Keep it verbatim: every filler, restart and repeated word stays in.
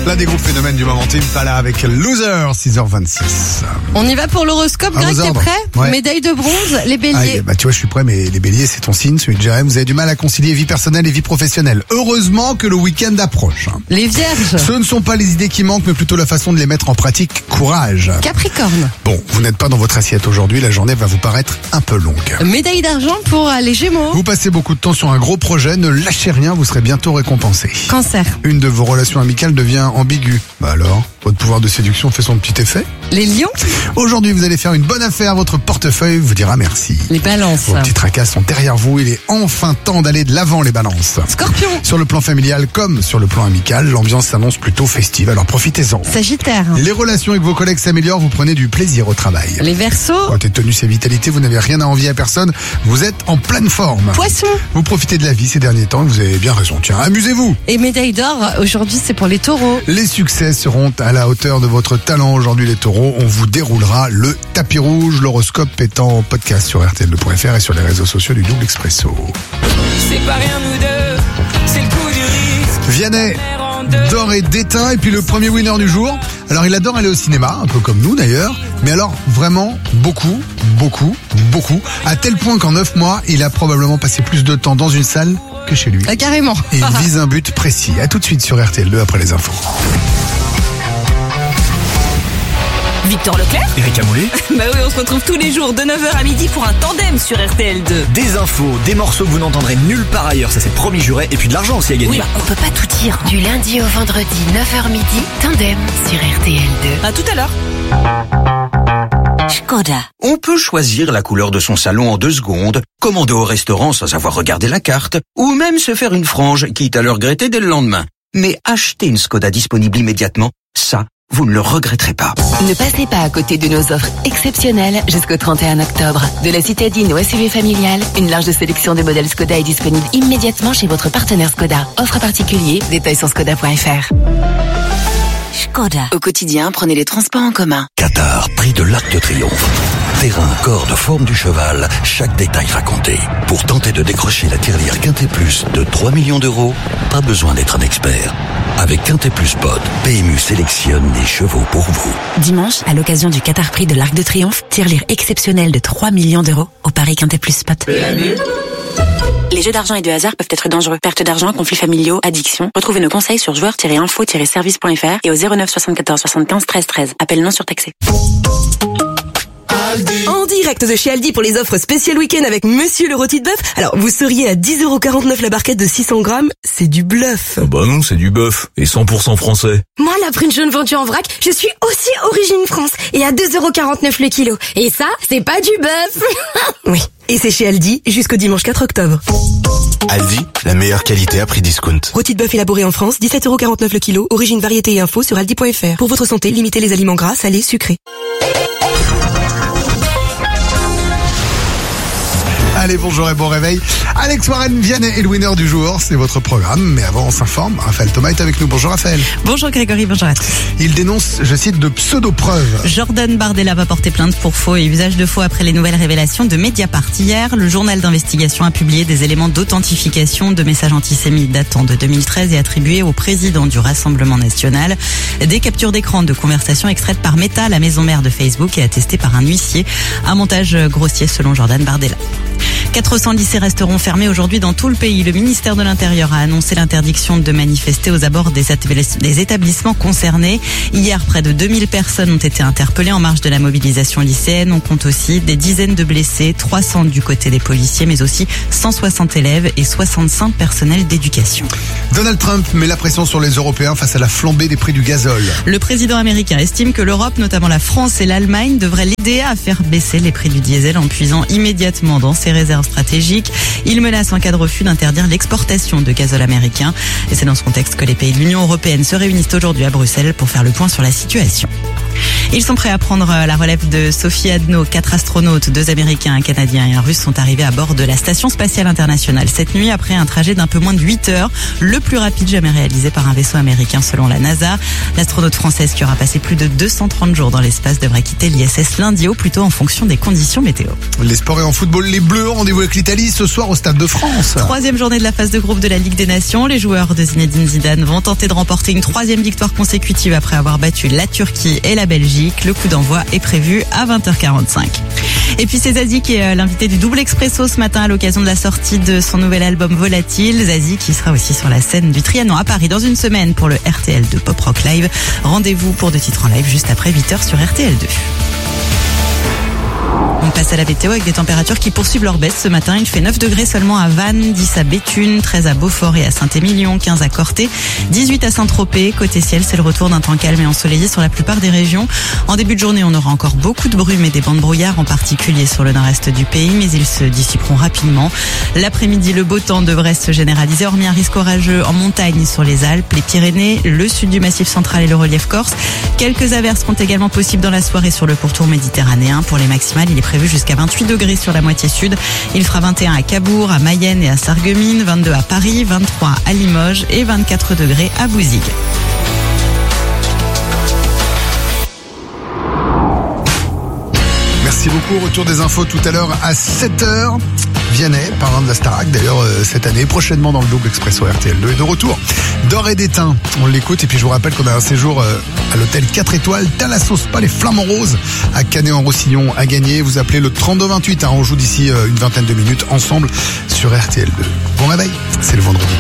L'un des groupes phénomènes du moment, Tim Pala avec Loser, six heures vingt-six. On y va pour l'horoscope, À Greg, vos t'es ordres. prêt? Ouais. Médaille de bronze, les béliers. Ah, bah, tu vois, je suis prêt, mais les béliers, c'est ton signe, celui de Jérém. Vous avez du mal à concilier vie personnelle et vie professionnelle. Heureusement que le week-end approche. hein. Les vierges. Ce ne sont pas les idées qui manquent, mais plutôt la façon de les mettre en pratique. Courage. Capricorne. Bon, vous n'êtes pas dans votre assiette aujourd'hui, la journée va vous paraître un peu longue. Médaille d'argent pour euh, les gémeaux. Vous passez beaucoup de temps sur un gros projet, ne lâchez rien, vous serez bientôt récompensé. Cancer. Une de vos relations amicales devient ambiguë. Bah alors, votre pouvoir de séduction fait son petit effet. Les lions. Aujourd'hui, vous allez faire une bonne affaire, votre portefeuille vous dira merci. Les balances. Vos petits tracas sont derrière vous, il est enfin temps d'aller de l'avant les balances. Scorpion. Sur le plan familial comme sur le plan amical, l'ambiance s'annonce plutôt festive, alors profitez-en. Sagittaire. Les relations avec vos collègues s'améliorent, vous prenez du plaisir au travail. Les verseaux. Côté tonus et vitalité, vous n'avez rien à envier à personne, vous êtes en pleine forme. Poissons. Vous profitez de la vie ces derniers temps, vous avez bien raison, tiens, amusez-vous. Et médaille d'or, aujourd'hui c'est pour les taureaux. Les succès seront à la hauteur de votre talent aujourd'hui les taureaux, on vous déroulera le tapis rouge, l'horoscope est en podcast sur R T L deux point F R et sur les réseaux sociaux du Double Expresso. C'est pas rien nous deux, c'est le coup du risque. Vianney d'or et d'éteint et puis le premier winner du jour. Alors il adore aller au cinéma, un peu comme nous d'ailleurs, mais alors vraiment beaucoup, beaucoup, beaucoup, à tel point qu'en neuf mois, il a probablement passé plus de temps dans une salle que chez lui. Ah, carrément. Et il vise un but précis. À tout de suite sur R T L deux après les infos. Victor Leclerc? Eric Amoulet. Bah oui, on se retrouve tous les jours de neuf heures à midi pour un tandem sur R T L deux. Des infos, des morceaux que vous n'entendrez nulle part ailleurs, ça c'est promis juré, et puis de l'argent aussi à gagner. Oui, bah, on peut pas tout dire. Du lundi au vendredi, neuf heures midi, tandem sur R T L deux. À tout à l'heure. Skoda. On peut choisir la couleur de son salon en deux secondes, commander au restaurant sans avoir regardé la carte, ou même se faire une frange, quitte à le regretter dès le lendemain. Mais acheter une Skoda disponible immédiatement, ça, vous ne le regretterez pas. Ne passez pas à côté de nos offres exceptionnelles jusqu'au trente et un octobre. De la citadine au S U V familial, une large sélection de modèles Skoda est disponible immédiatement chez votre partenaire Skoda. Offre particulier, détails sur skoda point F R. Skoda. Au quotidien, prenez les transports en commun. Qatar, prix de l'Arc de Triomphe. Terrain, corde, forme du cheval, chaque détail va compter. Pour tenter de décrocher la tirelire Quintet Plus de trois millions d'euros, pas besoin d'être un expert. Avec Quintet Plus Pod, P M U sélectionne les chevaux pour vous. Dimanche, à l'occasion du Qatar Prix de l'Arc de Triomphe, tirelire exceptionnelle de trois millions d'euros au Paris Quintet Plus Spot. Les jeux d'argent et de hasard peuvent être dangereux. Perte d'argent, conflits familiaux, addiction. Retrouvez nos conseils sur joueurs tiret info tiret service point F R et au zéro neuf soixante-quatorze soixante-quinze treize treize. Appel non surtaxé. En direct de chez Aldi pour les offres spéciales week-end avec Monsieur le rôti de bœuf. Alors, vous seriez à dix euros quarante-neuf la barquette de six cents grammes. C'est du bluff. Bah non, c'est du bœuf, et cent pour cent français. Moi, la prune jaune vendue en vrac, je suis aussi origine France et à deux euros quarante-neuf le kilo. Et ça, c'est pas du bœuf. Oui. Et c'est chez Aldi jusqu'au dimanche quatre octobre. Aldi, la meilleure qualité à prix discount. Rôti de bœuf élaboré en France, dix-sept euros quarante-neuf le kilo. Origine, variété et info sur aldi point F R. Pour votre santé, limitez les aliments gras, salés, sucrés. Allez, bonjour et bon réveil. Alex Warren, Vianney et le winner du jour, c'est votre programme. Mais avant, on s'informe. Raphaël Thomas est avec nous. Bonjour Raphaël. Bonjour Grégory, bonjour à tous. Il dénonce, je cite, de pseudo-preuves. Jordan Bardella va porter plainte pour faux et usage de faux après les nouvelles révélations de Mediapart. Hier, le journal d'investigation a publié des éléments d'authentification de messages antisémites datant de deux mille treize et attribués au président du Rassemblement national. Des captures d'écran de conversations extraites par Meta, la maison mère de Facebook, et attestées par un huissier. Un montage grossier selon Jordan Bardella. quatre cents lycées resteront fermés aujourd'hui dans tout le pays. Le ministère de l'Intérieur a annoncé l'interdiction de manifester aux abords des établissements concernés. Hier, près de deux mille personnes ont été interpellées en marge de la mobilisation lycéenne. On compte aussi des dizaines de blessés, trois cents du côté des policiers, mais aussi cent soixante élèves et soixante-cinq personnels d'éducation. Donald Trump met la pression sur les Européens face à la flambée des prix du gazole. Le président américain estime que l'Europe, notamment la France et l'Allemagne, devraient l'aider à faire baisser les prix du diesel en puisant immédiatement dans ses réserves stratégiques. Il menace en cas de refus d'interdire l'exportation de gazole américain. Et c'est dans ce contexte que les pays de l'Union européenne se réunissent aujourd'hui à Bruxelles pour faire le point sur la situation. Ils sont prêts à prendre la relève de Sophie Adno. Quatre astronautes, deux Américains, un Canadien et un Russe sont arrivés à bord de la Station Spatiale Internationale cette nuit après un trajet d'un peu moins de huit heures, le plus rapide jamais réalisé par un vaisseau américain selon la NASA. L'astronaute française qui aura passé plus de deux cent trente jours dans l'espace devrait quitter l'I S S lundi au plus tôt en fonction des conditions météo. Les sports et en football, les Bleus, rendez-vous avec l'Italie ce soir au Stade de France. Troisième journée de la phase de groupe de la Ligue des Nations. Les joueurs de Zinedine Zidane vont tenter de remporter une troisième victoire consécutive après avoir battu la Turquie et la Belgique. Le coup d'envoi est prévu à vingt heures quarante-cinq. Et puis c'est Zazie qui est l'invité du Double Expresso ce matin à l'occasion de la sortie de son nouvel album Volatile. Zazie qui sera aussi sur la scène du Trianon à Paris dans une semaine pour le R T L deux Pop Rock Live. Rendez-vous pour deux titres en live juste après huit heures sur R T L deux. On passe à la météo avec des températures qui poursuivent leur baisse ce matin. Il fait neuf degrés seulement à Vannes, dix à Béthune, treize à Beaufort et à Saint-Émilion, quinze à Corté, dix-huit à Saint-Tropez. Côté ciel, c'est le retour d'un temps calme et ensoleillé sur la plupart des régions. En début de journée, on aura encore beaucoup de brume et des bancs de brouillard, en particulier sur le nord-est du pays, mais ils se dissiperont rapidement. L'après-midi, le beau temps devrait se généraliser, hormis un risque orageux en montagne sur les Alpes, les Pyrénées, le sud du Massif central et le relief corse. Quelques averses sont également possibles dans la soirée sur le pourtour méditerranéen. Pour les maximales, il est prévu jusqu'à vingt-huit degrés sur la moitié sud. Il fera vingt et un à Cabourg, à Mayenne et à Sarreguemines, vingt-deux à Paris, vingt-trois à Limoges et vingt-quatre degrés à Bouzigues. Merci beaucoup. Retour des infos tout à l'heure à sept heures. Vianney, parrain de la Starac, d'ailleurs euh, cette année, prochainement dans le Double Expresso R T L deux. Et de retour, D'or et d'étain, on l'écoute. Et puis je vous rappelle qu'on a un séjour euh, à l'hôtel quatre étoiles, Thalassos Spa, les Flamants Roses, à Canet-en-Roussillon, à gagner. Vous appelez le trente-deux vingt-huit, hein, on joue d'ici euh, une vingtaine de minutes ensemble sur R T L deux. Bon réveil, c'est le vendredi.